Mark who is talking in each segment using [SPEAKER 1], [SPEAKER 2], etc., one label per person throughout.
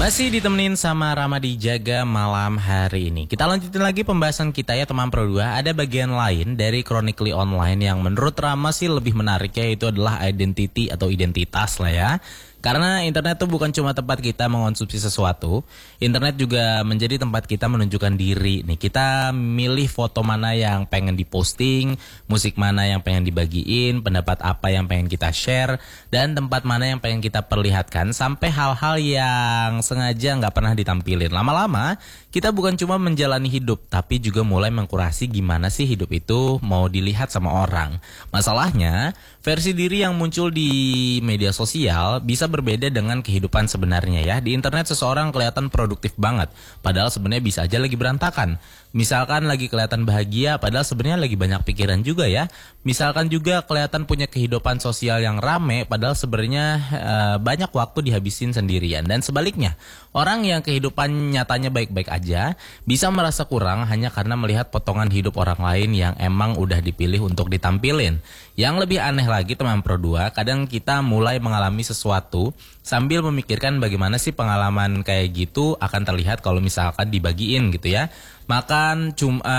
[SPEAKER 1] Masih ditemenin sama Ramadi Jaga malam hari ini. Kita lanjutin lagi pembahasan kita ya teman Pro 2. Ada bagian lain dari Chronically Online yang menurut Rama sih lebih menarik, yaitu adalah identity atau identitas lah ya. Karena internet tuh bukan cuma tempat kita mengonsumsi sesuatu, internet juga menjadi tempat kita menunjukkan diri. Nih, kita milih foto mana yang pengen diposting, musik mana yang pengen dibagiin, pendapat apa yang pengen kita share, dan tempat mana yang pengen kita perlihatkan, sampai hal-hal yang sengaja nggak pernah ditampilin. Lama-lama, kita bukan cuma menjalani hidup, tapi juga mulai mengkurasi gimana sih hidup itu mau dilihat sama orang. Masalahnya, versi diri yang muncul di media sosial bisa berbeda dengan kehidupan sebenarnya ya. Di internet seseorang kelihatan produktif banget, padahal sebenarnya bisa aja lagi berantakan. Misalkan lagi kelihatan bahagia, padahal sebenarnya lagi banyak pikiran juga ya. Misalkan juga kelihatan punya kehidupan sosial yang rame, padahal sebenarnya banyak waktu dihabisin sendirian. Dan sebaliknya, orang yang kehidupan nyatanya baik-baik aja bisa merasa kurang hanya karena melihat potongan hidup orang lain yang emang udah dipilih untuk ditampilin. Yang lebih aneh lagi teman Pro 2, kadang kita mulai mengalami sesuatu sambil memikirkan bagaimana sih pengalaman kayak gitu akan terlihat kalau misalkan dibagiin gitu ya. Makan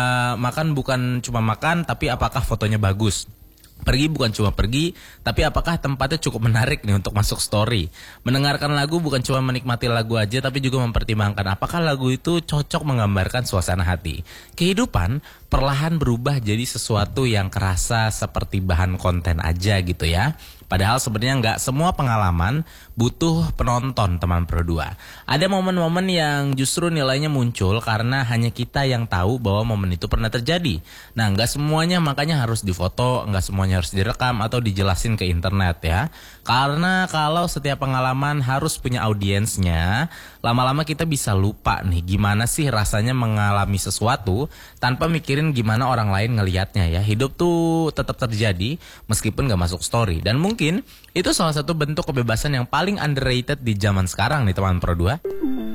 [SPEAKER 1] bukan cuma makan, tapi apakah fotonya bagus? Pergi bukan cuma pergi, tapi apakah tempatnya cukup menarik nih untuk masuk story? Mendengarkan lagu bukan cuma menikmati lagu aja, tapi juga mempertimbangkan apakah lagu itu cocok menggambarkan suasana hati. Kehidupan perlahan berubah jadi sesuatu yang kerasa seperti bahan konten aja gitu ya. Padahal sebenarnya nggak semua pengalaman butuh penonton teman Pro 2. Ada momen-momen yang justru nilainya muncul karena hanya kita yang tahu bahwa momen itu pernah terjadi. Nah, nggak semuanya makanya harus difoto, nggak semuanya harus direkam atau dijelasin ke internet ya. Karena kalau setiap pengalaman harus punya audiensnya, lama-lama kita bisa lupa nih gimana sih rasanya mengalami sesuatu tanpa mikirin gimana orang lain ngelihatnya ya. Hidup tuh tetap terjadi meskipun nggak masuk story. Dan mungkin itu salah satu bentuk kebebasan yang paling underrated di zaman sekarang nih teman Pro 2.